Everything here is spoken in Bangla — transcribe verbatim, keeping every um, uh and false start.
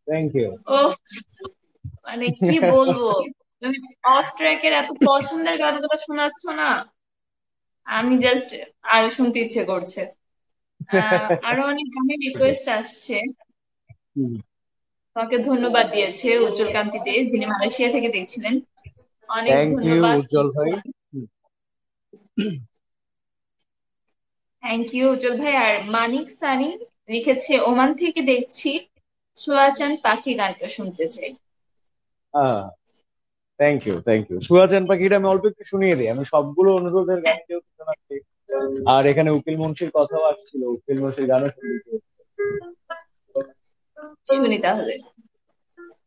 Thank you. ও মানে কি বলবো, তুমি অফ ট্র্যাকের এত পছন্দের গানগুলো শোনাচ্ছ না, আমি জাস্ট আর শুনতে ইচ্ছে করছে। আহ আরো অনেক গানের রিকোয়েস্ট আসছে। তোমাকে ধন্যবাদ দিয়েছে উজ্জ্বল কান্তি দে, যিনি মালয়েশিয়া থেকে দেখছিলেন। অনেক থ্যাংক ইউ ধন্যবাদ। উজ্জ্বল ভাই। থ্যাংক ইউ উজ্জ্বল ভাই। আর মানিক সানি লিখেছে, ওমান থেকে দেখছি, সোয়াচান পাখি গানটা শুনতে চাই। আহ থ্যাংক ইউ থ্যাংক ইউ। সুহাচান পাখিটা আমি অল্প একটু শুনিয়ে দিই, আমি সবগুলো অনুরোধের গান হ্যাঁ, যেহেতু শোনাচ্ছি, আর এখানে উকিল মুন্সির কথাও আসছিল, উকিল মুন্সির গানও শুনতে। শুনি তাহলে।